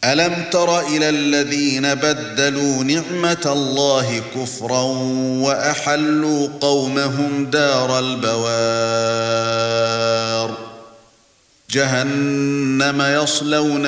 ألم تر إلى الذين بدلوا نعمة الله كفرا وأحلوا قومهم دار البوار جهنم يصلون